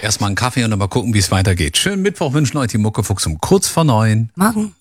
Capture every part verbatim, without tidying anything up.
Erstmal einen Kaffee und dann mal gucken, wie es weitergeht. Schönen Mittwoch wünschen euch die Muckefuchs um kurz vor neun. Morgen.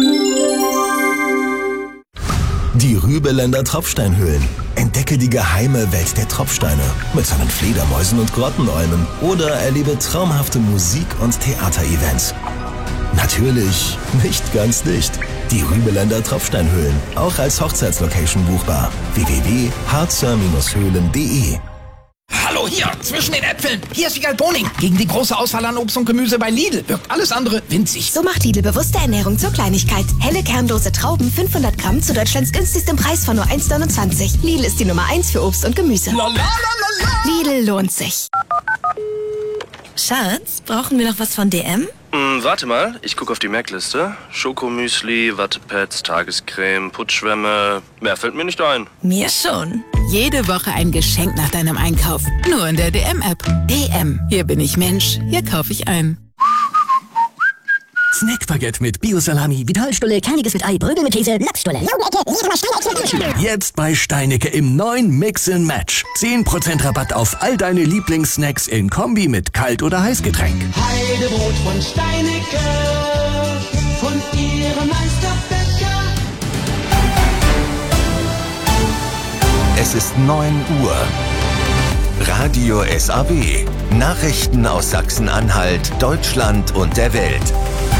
Die Rübeländer Tropfsteinhöhlen. Entdecke die geheime Welt der Tropfsteine mit seinen Fledermäusen und Grottenolmen oder erlebe traumhafte Musik- und Theaterevents. Natürlich nicht ganz dicht. Die Rübeländer Tropfsteinhöhlen, auch als Hochzeitslocation buchbar. w w w punkt harzer Höhlen punkt de. Hallo hier, zwischen den Äpfeln. Hier ist Wiegald Boning. Gegen die große Auswahl an Obst und Gemüse bei Lidl wirkt alles andere winzig. So macht Lidl bewusste Ernährung zur Kleinigkeit. Helle kernlose Trauben, fünfhundert Gramm zu Deutschlands günstigstem Preis von nur eins neunundzwanzig. Lidl ist die Nummer eins für Obst und Gemüse. La, la, la, la, la. Lidl lohnt sich. Schatz, brauchen wir noch was von D M? Hm, warte mal, ich gucke auf die Merkliste. Schokomüsli, Wattepads, Tagescreme, Putzschwämme. Mehr fällt mir nicht ein. Mir schon. Jede Woche ein Geschenk nach deinem Einkauf. Nur in der D M-App. D M. Hier bin ich Mensch. Hier kaufe ich ein. Snackbaguette mit Bio-Salami, Vitalstulle, kerniges mit Ei, Brögel mit Käse, Lachsstulle. jetzt bei Steinecke im neuen Mix and Match. zehn Prozent Rabatt auf all deine Lieblingssnacks in Kombi mit Kalt- oder Heißgetränk. Heidebrot von Steinecke, von ihrem Meisterbäcker. Es ist neun Uhr. Radio S A W. Nachrichten aus Sachsen-Anhalt, Deutschland und der Welt.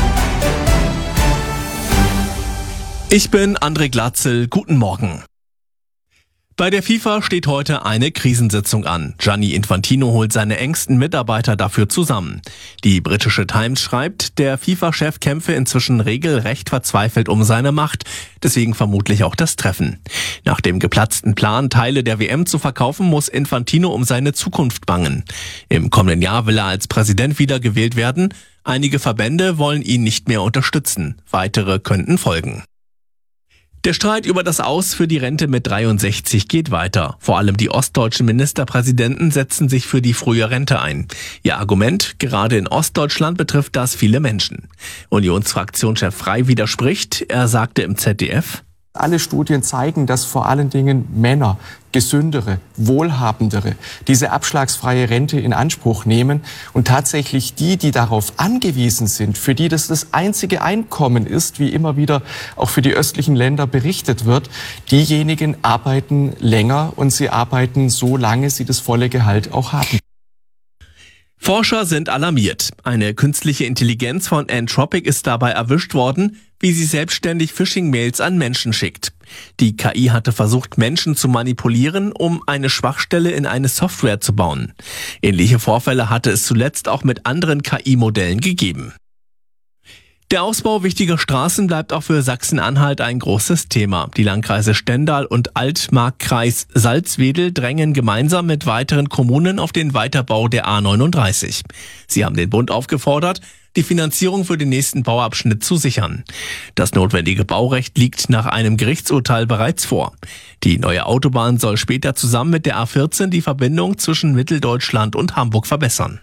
Ich bin André Glatzel, guten Morgen. Bei der FIFA steht heute eine Krisensitzung an. Gianni Infantino holt seine engsten Mitarbeiter dafür zusammen. Die britische Times schreibt, der FIFA-Chef kämpfe inzwischen regelrecht verzweifelt um seine Macht, deswegen vermutlich auch das Treffen. Nach dem geplatzten Plan, Teile der W M zu verkaufen, muss Infantino um seine Zukunft bangen. Im kommenden Jahr will er als Präsident wiedergewählt werden. Einige Verbände wollen ihn nicht mehr unterstützen. Weitere könnten folgen. Der Streit über das Aus für die Rente mit dreiundsechzig geht weiter. Vor allem die ostdeutschen Ministerpräsidenten setzen sich für die frühe Rente ein. Ihr Argument, gerade in Ostdeutschland betrifft das viele Menschen. Unionsfraktionschef Frey widerspricht. Er sagte im Z D F: Alle Studien zeigen, dass vor allen Dingen Männer, gesündere, wohlhabendere, diese abschlagsfreie Rente in Anspruch nehmen und tatsächlich die, die darauf angewiesen sind, für die das das einzige Einkommen ist, wie immer wieder auch für die östlichen Länder berichtet wird, diejenigen arbeiten länger und sie arbeiten so lange sie das volle Gehalt auch haben. Forscher sind alarmiert. Eine künstliche Intelligenz von Anthropic ist dabei erwischt worden, wie sie selbstständig Phishing-Mails an Menschen schickt. Die K I hatte versucht, Menschen zu manipulieren, um eine Schwachstelle in eine Software zu bauen. Ähnliche Vorfälle hatte es zuletzt auch mit anderen K I-Modellen gegeben. Der Ausbau wichtiger Straßen bleibt auch für Sachsen-Anhalt ein großes Thema. Die Landkreise Stendal und Altmarkkreis Salzwedel drängen gemeinsam mit weiteren Kommunen auf den Weiterbau der A neununddreißig. Sie haben den Bund aufgefordert, die Finanzierung für den nächsten Bauabschnitt zu sichern. Das notwendige Baurecht liegt nach einem Gerichtsurteil bereits vor. Die neue Autobahn soll später zusammen mit der A vierzehn die Verbindung zwischen Mitteldeutschland und Hamburg verbessern.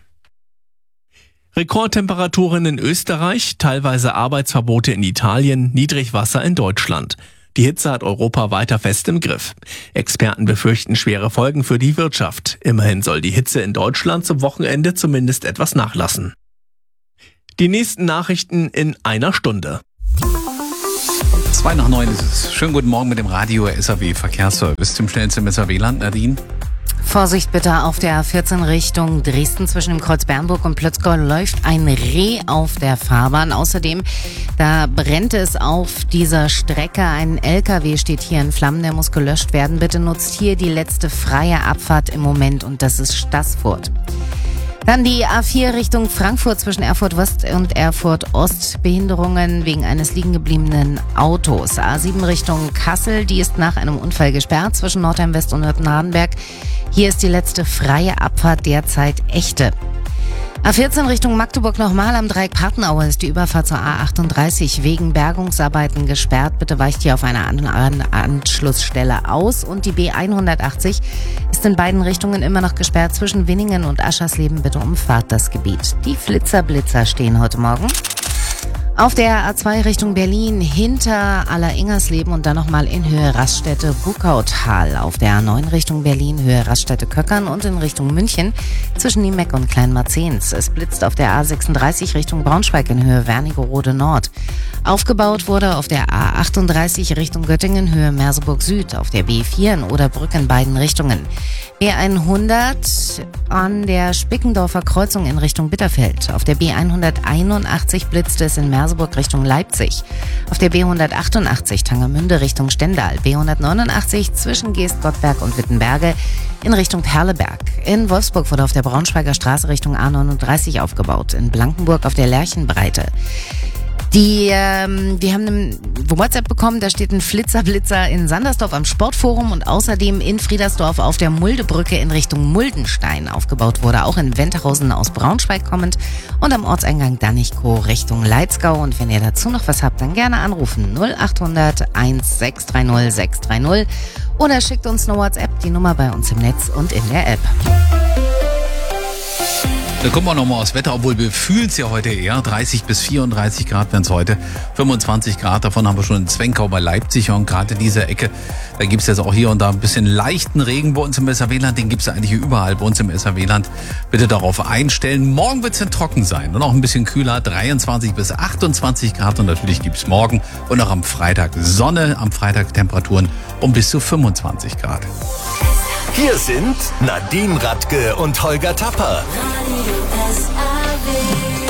Rekordtemperaturen in Österreich, teilweise Arbeitsverbote in Italien, Niedrigwasser in Deutschland. Die Hitze hat Europa weiter fest im Griff. Experten befürchten schwere Folgen für die Wirtschaft. Immerhin soll die Hitze in Deutschland zum Wochenende zumindest etwas nachlassen. Die nächsten Nachrichten in einer Stunde. Zwei nach neun ist es. Schönen guten Morgen mit dem Radio S A W Verkehrsservice. Zum schnellsten S A W-Land, Nadine. Vorsicht bitte auf der A vierzehn Richtung Dresden zwischen dem Kreuz Bernburg und Plötzgau läuft ein Reh auf der Fahrbahn. Außerdem, da brennt es auf dieser Strecke. Ein L K W steht hier in Flammen, der muss gelöscht werden. Bitte nutzt hier die letzte freie Abfahrt im Moment und das ist Staßfurt. Dann die A vier Richtung Frankfurt zwischen Erfurt West und Erfurt Ost. Behinderungen wegen eines liegen gebliebenen Autos. A sieben Richtung Kassel, die ist nach einem Unfall gesperrt zwischen Nordheim West und Nürten-Hardenberg. Hier ist die letzte freie Abfahrt derzeit echte. A vierzehn Richtung Magdeburg nochmal am Dreieck Partenaue ist die Überfahrt zur A achtunddreißig wegen Bergungsarbeiten gesperrt. Bitte weicht hier auf einer anderen Anschlussstelle aus. Und die B hundertachtzig ist in beiden Richtungen immer noch gesperrt. Zwischen Winningen und Aschersleben bitte umfahrt das Gebiet. Die Flitzerblitzer stehen heute Morgen Auf der A zwei Richtung Berlin hinter Aller-Ingersleben und dann nochmal in Höhe Raststätte Buckautal. Auf der A neun Richtung Berlin Höhe Raststätte Köckern und in Richtung München zwischen Niemeck und Kleinmarzens. Es blitzt auf der A sechsunddreißig Richtung Braunschweig in Höhe Wernigerode Nord. Aufgebaut wurde auf der A achtunddreißig Richtung Göttingen Höhe Merseburg Süd. Auf der B vier in Oderbrück in beiden Richtungen. B hundert an der Spickendorfer Kreuzung in Richtung Bitterfeld. Auf der B hunderteinundachtzig blitzte es in Merseburg Richtung Leipzig. Auf der B hundertachtundachtzig Tangermünde Richtung Stendal. B hundertneunundachtzig zwischen Geestgottberg und Wittenberge in Richtung Perleberg. In Wolfsburg wurde auf der Braunschweiger Straße Richtung A neununddreißig aufgebaut. In Blankenburg auf der Lerchenbreite. Die, ähm, wir haben einen WhatsApp bekommen, da steht ein Flitzerblitzer in Sandersdorf am Sportforum und außerdem in Friedersdorf auf der Muldebrücke in Richtung Muldenstein aufgebaut wurde, auch in Wenterhausen aus Braunschweig kommend und am Ortseingang Danichkow Richtung Leitzgau. Und wenn ihr dazu noch was habt, dann gerne anrufen null achthundert sechshundertsechzig dreißig sechshundertdreißig oder schickt uns eine WhatsApp, die Nummer bei uns im Netz und in der App. Da gucken wir nochmal aufs Wetter, obwohl wir fühlen es ja heute eher. dreißig bis vierunddreißig Grad werden es heute. fünfundzwanzig Grad, davon haben wir schon in Zwenkau bei Leipzig. Und gerade in dieser Ecke, da gibt es jetzt auch hier und da ein bisschen leichten Regen bei uns im S R W-Land. Den gibt es eigentlich überall bei uns im S R W-Land. Bitte darauf einstellen. Morgen wird es dann trocken sein und auch ein bisschen kühler. dreiundzwanzig bis achtundzwanzig Grad. Und natürlich gibt es morgen und auch am Freitag Sonne. Am Freitag Temperaturen um bis zu fünfundzwanzig Grad. Hier sind Nadine Radke und Holger Tapper.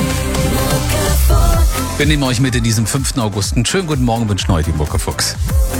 Wir nehmen euch mit in diesem fünften August. Einen schönen guten Morgen wünschen euch die Muckefuchs.